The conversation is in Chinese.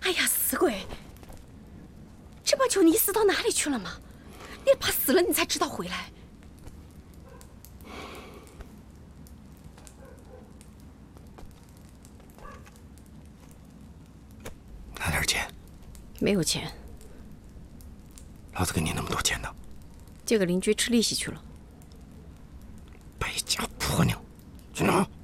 哎呀，四贵，这不就你死到哪里去了吗？你怕死了你才知道回来。 拿点钱。 没有钱。 老子给你那么多钱呢？ 借给邻居吃利息去了。 败家婆娘，去拿！